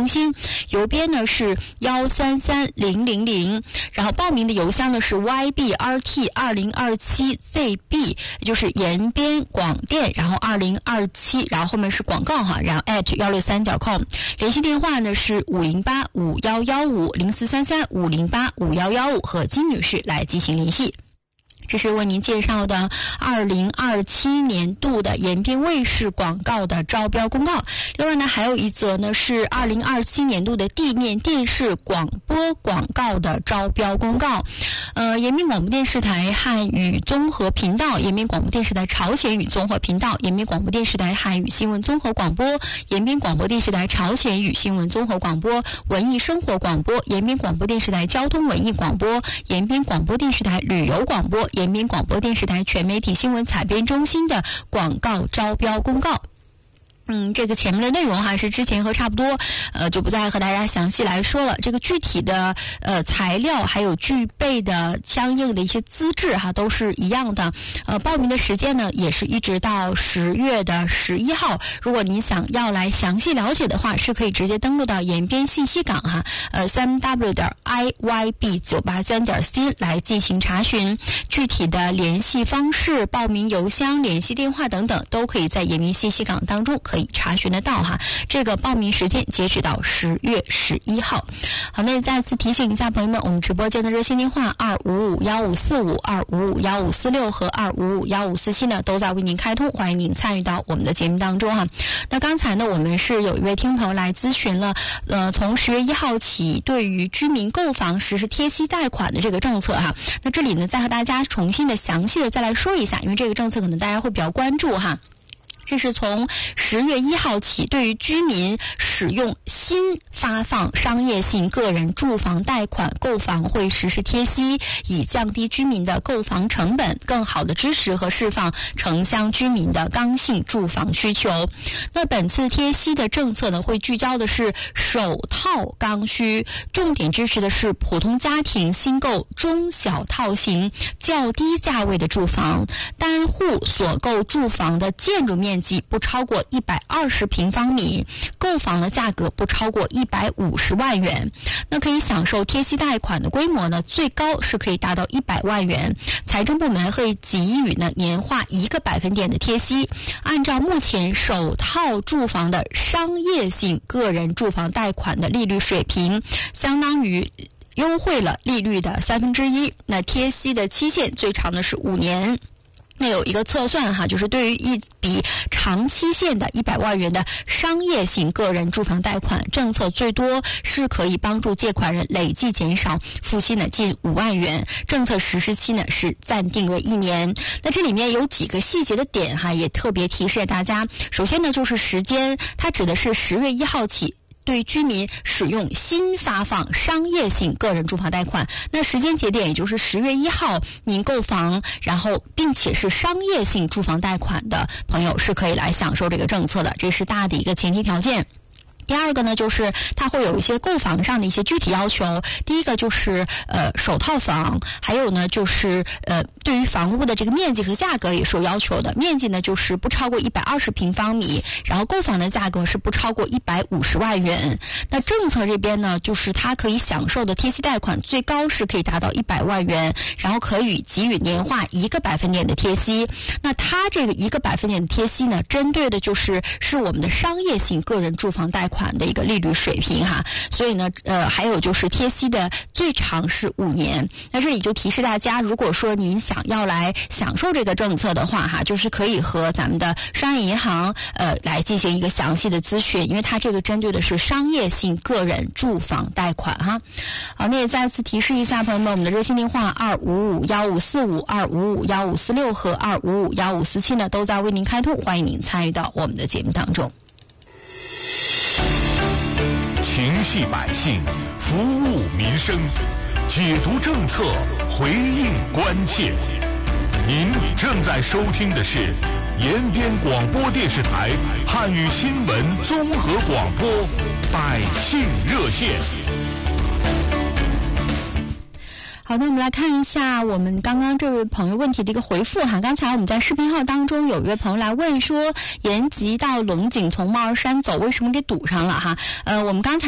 中心，邮编呢是133000，然后报名的邮箱呢是 ybrt2027zb， 也就是延边广电，然后2027，然后后面是广告哈，然后 @163.com， 联系电话呢是50851150433，5085115和金女士来进行联系。这是为您介绍的2027年度的延边卫视广告的招标公告。另外呢，还有一则呢是2027年度的地面电视广播广告的招标公告。延边广播电视台汉语综合频道、延边广播电视台朝鲜语综合频道、延边广播电视台汉语新闻综合广播、延边广播电视台朝鲜语新闻综合广播、文艺生活广播、延边广播电视台交通文艺广播、延边广播电视台旅游广播、延边广播电视台全媒体新闻采编中心的广告招标公告。这个前面的内容还是之前和差不多，就不再和大家详细来说了。这个具体的材料还有具备的相应的一些资质哈，都是一样的。报名的时间呢，也是一直到10月11号。如果您想要来详细了解的话，是可以直接登录到延边信息港哈3w.iyb983.c 来进行查询。具体的联系方式、报名邮箱、联系电话等等，都可以在延边信息港当中可以查询得到哈。这个报名时间截止到10月11号。好，那再次提醒一下朋友们，我们直播间的热线电话2551545、2551546和2551547呢，都在为您开通，欢迎您参与到我们的节目当中哈。那刚才呢，我们是有一位听众朋友来咨询了，从10月1号起，对于居民购房实施贴息贷款的这个政策哈。那这里呢，再和大家重新的详细的再来说一下，因为这个政策可能大家会比较关注哈。这是从10月1号起，对于居民使用新发放商业性个人住房贷款购房会实施贴息，以降低居民的购房成本，更好的支持和释放城乡居民的刚性住房需求。那本次贴息的政策呢，会聚焦的是首套刚需，重点支持的是普通家庭新购中小套型较低价位的住房，单户所购住房的建筑面积不超过120平方米，购房的价格不超过150万元。那可以享受贴息贷款的规模呢，最高是可以达到100万元。财政部门会给予呢年化1个百分点的贴息。按照目前首套住房的商业性个人住房贷款的利率水平，相当于优惠了利率的1/3。那贴息的期限最长的是5年。那有一个测算哈，就是对于一笔长期限的100万元的商业性个人住房贷款，政策最多是可以帮助借款人累计减少付息呢近5万元。政策实施期呢是暂定为1年。那这里面有几个细节的点哈，也特别提示大家。首先呢，就是时间，它指的是10月1号起，对居民使用新发放商业性个人住房贷款，那时间节点也就是10月1号，您购房，然后并且是商业性住房贷款的朋友是可以来享受这个政策的，这是大的一个前提条件。第二个呢，就是它会有一些购房上的一些具体要求。第一个就是首套房，还有呢就是对于房屋的这个面积和价格也是有要求的。面积呢就是不超过120平方米，然后购房的价格是不超过150万元。那政策这边呢，就是它可以享受的贴息贷款最高是可以达到100万元，然后可以给予年化1个百分点的贴息。那它这个1个百分点的贴息呢，针对的是我们的商业性个人住房贷款的一个利率水平哈，所以呢，还有就是贴息的最长是5年。那这里就提示大家，如果说您想要来享受这个政策的话哈，就是可以和咱们的商业银行来进行一个详细的咨询，因为它这个针对的是商业性个人住房贷款哈。好，那也再次提示一下朋友们，我们的热线电话2551545、2551546和2551547呢，都在为您开通，欢迎您参与到我们的节目当中。 情系百姓，服务民生，解读政策，回应关切。您正在收听的是延边广播电视台汉语新闻综合广播百姓热线。 好的，我们来看一下我们刚刚这位朋友问题的一个回复哈。刚才我们在视频号当中有一位朋友来问说，延吉到龙井从帽儿山走为什么给堵上了哈？我们刚才